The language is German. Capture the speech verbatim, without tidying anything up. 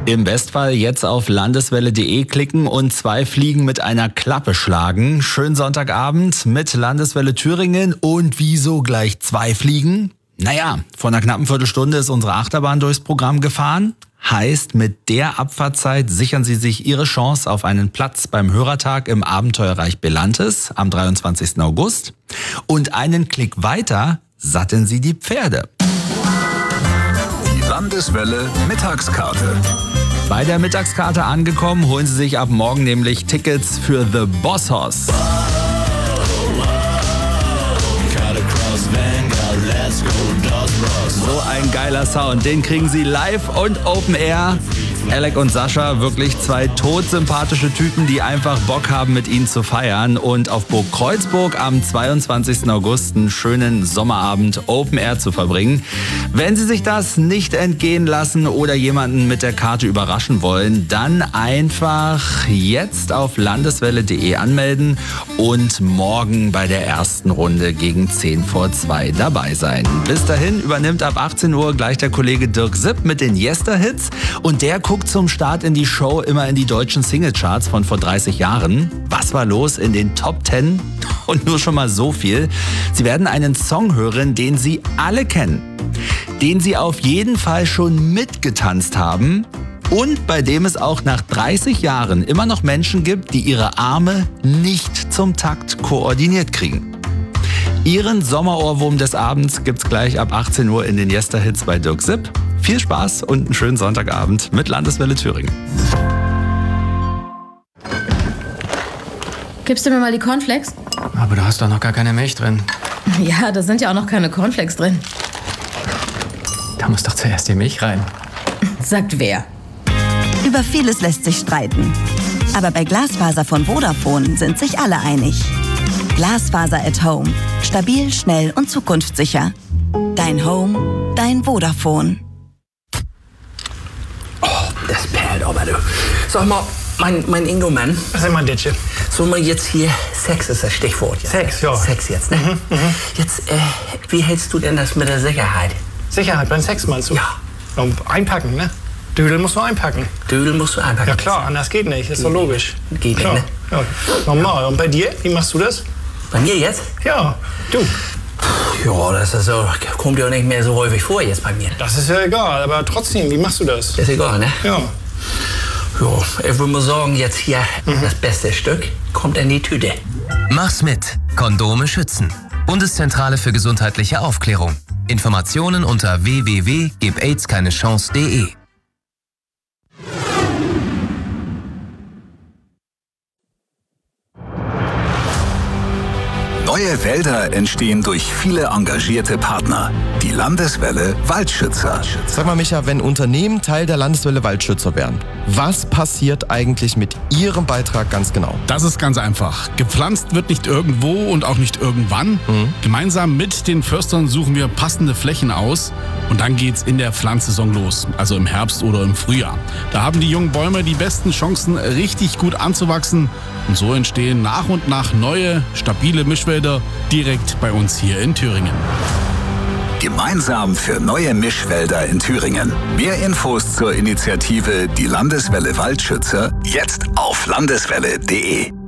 Im Bestfall jetzt auf landeswelle punkt de klicken und zwei Fliegen mit einer Klappe schlagen. Schönen Sonntagabend mit Landeswelle Thüringen. Und wieso gleich zwei Fliegen? Naja, vor einer knappen Viertelstunde ist unsere Achterbahn durchs Programm gefahren. Heißt, mit der Abfahrtzeit sichern Sie sich Ihre Chance auf einen Platz beim Hörertag im Abenteuerreich Belantes am dreiundzwanzigsten August. Und einen Klick weiter satteln Sie die Pferde. Die Landeswelle Mittagskarte. Bei der Mittagskarte angekommen, holen Sie sich ab morgen nämlich Tickets für The Boss Hoss. So ein geiler Sound, den kriegen Sie live und Open Air. Alec und Sascha, wirklich zwei todsympathische Typen, die einfach Bock haben, mit ihnen zu feiern. Und auf Burg Kreuzburg am zweiundzwanzigsten August einen schönen Sommerabend Open Air zu verbringen. Wenn Sie sich das nicht entgehen lassen oder jemanden mit der Karte überraschen wollen, dann einfach jetzt auf landeswelle punkt de anmelden und morgen bei der ersten Runde gegen zehn vor zwei dabei sein. Bis dahin übernimmt ab achtzehn Uhr gleich der Kollege Dirk Sipp mit den Yester-Hits und der guckt zum Start in die Show immer in die deutschen Singlecharts von vor dreißig Jahren. Was war los in den Top zehn? Und nur schon mal so viel. Sie werden einen Song hören, den Sie alle kennen, den Sie auf jeden Fall schon mitgetanzt haben und bei dem es auch nach dreißig Jahren immer noch Menschen gibt, die ihre Arme nicht zum Takt koordiniert kriegen. Ihren Sommerohrwurm des Abends gibt's gleich ab achtzehn Uhr in den Yester-Hits bei Dirk Sipp. Viel Spaß und einen schönen Sonntagabend mit Landeswelle Thüringen. Gibst du mir mal die Cornflakes? Aber du hast doch noch gar keine Milch drin. Ja, da sind ja auch noch keine Cornflakes drin. Da muss doch zuerst die Milch rein. Sagt wer? Über vieles lässt sich streiten. Aber bei Glasfaser von Vodafone sind sich alle einig. Glasfaser at Home. Stabil, schnell und zukunftssicher. Dein Home, dein Vodafone. Oh, das perlt aber, du. Sag mal, mein, mein Ingo-Mann. Was ist mein Ditche? So mal jetzt hier, Sex ist das Stichwort jetzt. Sex, ja. Sex jetzt, ne? Mhm, mhm. Jetzt, äh, wie hältst du denn das mit der Sicherheit? Sicherheit beim Sex meinst du? Ja. Und einpacken, ne? Dödel musst du einpacken. Dödel musst du einpacken. Ja klar, anders geht nicht, ist doch logisch. Geht klar. nicht, ne? Ja, normal. Und bei dir, wie machst du das? Bei mir jetzt? Ja, du. Ja, das ist so, kommt ja nicht mehr so häufig vor jetzt bei mir. Das ist ja egal, aber trotzdem, wie machst du das? Ist egal, ne? Ja. Ja, ich würde mal sagen, jetzt hier mhm. das beste Stück kommt in die Tüte. Mach's mit. Kondome schützen. Bundeszentrale für gesundheitliche Aufklärung. Informationen unter w w w punkt gib aids keine chance punkt de. Neue Wälder entstehen durch viele engagierte Partner. Die Landeswelle Waldschützer. Sag mal, Micha, wenn Unternehmen Teil der Landeswelle Waldschützer werden, was passiert eigentlich mit ihrem Beitrag ganz genau? Das ist ganz einfach. Gepflanzt wird nicht irgendwo und auch nicht irgendwann. Mhm. Gemeinsam mit den Förstern suchen wir passende Flächen aus und dann geht's in der Pflanzsaison los, also im Herbst oder im Frühjahr. Da haben die jungen Bäume die besten Chancen, richtig gut anzuwachsen und so entstehen nach und nach neue, stabile Mischwälder direkt bei uns hier in Thüringen. Gemeinsam für neue Mischwälder in Thüringen. Mehr Infos zur Initiative Die Landeswelle Waldschützer jetzt auf landeswelle punkt de.